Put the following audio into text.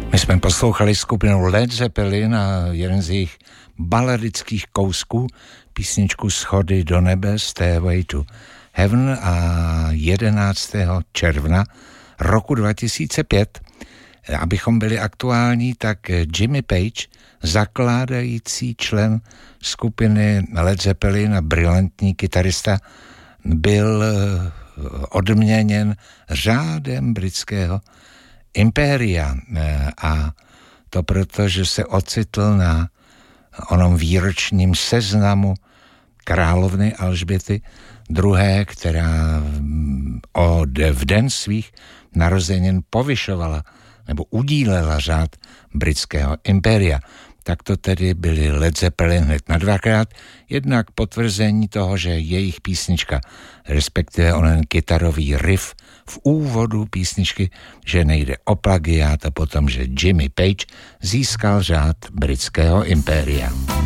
My jsme poslouchali skupinu Led Zeppelin a jeden z jejich baladických kousků, písničku Schody do nebe, Stairway to Heaven, a 11. června roku 2005, abychom byli aktuální, tak Jimmy Page, zakládající člen skupiny Led Zeppelin a brilantní kytarista, byl odměněn řádem britského impéria, a to proto, že se ocitl na onom výročním seznamu královny Alžběty II., která v den svých narozenin povyšovala nebo udílela řád britského impéria. Tak to tedy byli Led Zeppelin hned na dvakrát. Jednak potvrzení toho, že jejich písnička, respektive onen kytarový riff v úvodu písničky, že nejde o plagiát, a potom, že Jimmy Page získal řád britského impéria.